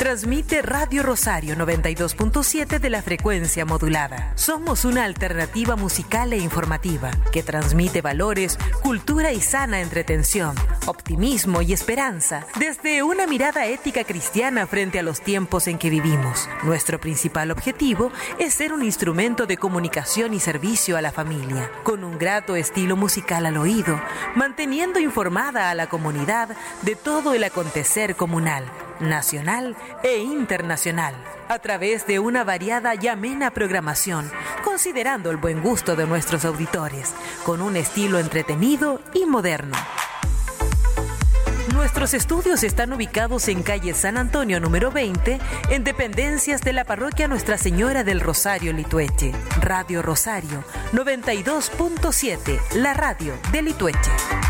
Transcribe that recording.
Transmite Radio Rosario 92.7 de la frecuencia modulada. Somos una alternativa musical e informativa que transmite valores, cultura y sana entretención, optimismo y esperanza desde una mirada ética cristiana frente a los tiempos en que vivimos. Nuestro principal objetivo es ser un instrumento de comunicación y servicio a la familia, con un grato estilo musical al oído, manteniendo informada a la comunidad de todo el acontecer comunal, nacional e internacional, a través de una variada y amena programación, considerando el buen gusto de nuestros auditores, con un estilo entretenido y moderno. Nuestros estudios están ubicados en calle San Antonio número 20, en dependencias de la parroquia Nuestra Señora del Rosario Litueche. Radio Rosario 92.7, la radio de Litueche.